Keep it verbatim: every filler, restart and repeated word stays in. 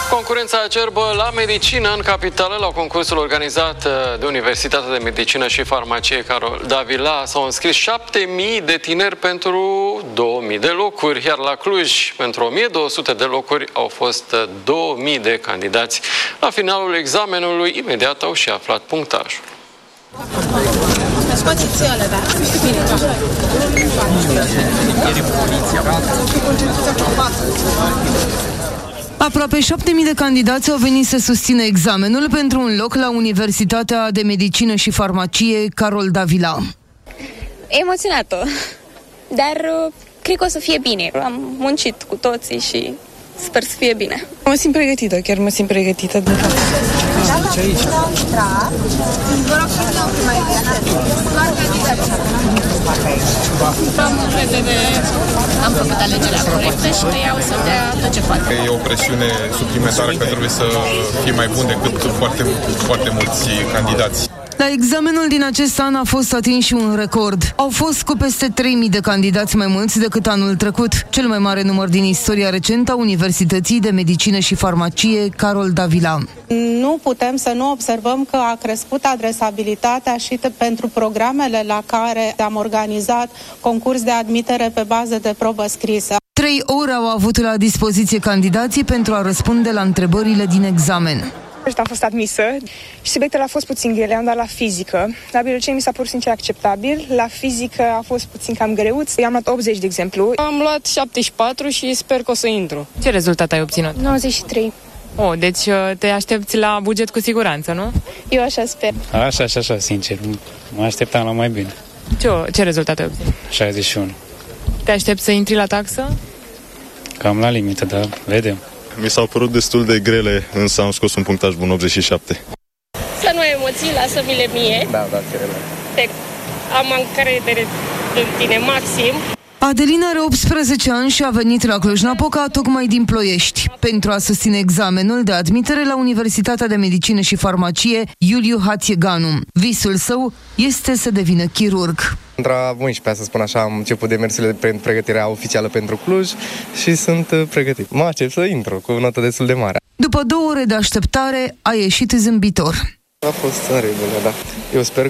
Concurența acerbă la medicină în capitală. La concursul organizat de Universitatea de Medicină și Farmacie Carol Davila s-au înscris șapte mii de tineri pentru două mii de locuri, iar la Cluj, pentru o mie două sute de locuri, au fost două mii de candidați. La finalul examenului, imediat au și aflat punctajul. Aproape șapte mii de candidați au venit să susțină examenul pentru un loc la Universitatea de Medicină și Farmacie Carol Davila. Emoționată, dar cred că o să fie bine. Am muncit cu toții și sper să fie bine. Mă simt pregătită, chiar mă simt pregătită de fapt. Am încredere, am făcut alegerea corectă și pe ea o să dea tot ce poate. E o presiune suplimentară că trebuie să fie mai bun decât foarte, foarte mulți candidați. La examenul din acest an a fost atins și un record. Au fost cu peste trei mii de candidați mai mulți decât anul trecut, cel mai mare număr din istoria recentă a Universității de Medicină și Farmacie Carol Davila. Nu putem să nu observăm că a crescut adresabilitatea și pentru programele la care am organizat concurs de admitere pe bază de probă scrisă. Trei ore au avut la dispoziție candidații pentru a răspunde la întrebările din examen. Am fost admisă și subiectele au fost puțin grele, am dat la fizică. La biologie mi s-a părut sincer acceptabil, la fizică a fost puțin cam greuț. I-am luat optzeci, de exemplu. Am luat șaptezeci și patru și sper că o să intru. Ce rezultat ai obținut? nouăzeci și trei. Oh, deci te aștepți la buget cu siguranță, nu? Eu așa sper. Așa, așa, așa, sincer. Mă așteptam la mai bine. Ce, ce rezultat ai obținut? șaizeci și unu. Te aștepți să intri la taxă? Cam la limită, dar vedem. Mi s-au părut destul de grele, însă am scos un punctaj bun, optzeci și șapte. Să nu ai emoții, lasă-mi-le mie. Da, da, cele. Te am încredere în tine maxim. Adelina are optsprezece ani și a venit la Cluj-Napoca tocmai din Ploiești pentru a susține examenul de admitere la Universitatea de Medicină și Farmacie Iuliu Hațieganu. Visul său este să devină chirurg. Între unsprezecea, să spun așa, am început demersurile pentru pregătirea oficială pentru Cluj și sunt pregătit. Mă aștept să intru cu o notă destul de mare. După două ore de așteptare, a ieșit zâmbitor. A fost în regulă, da. Eu sper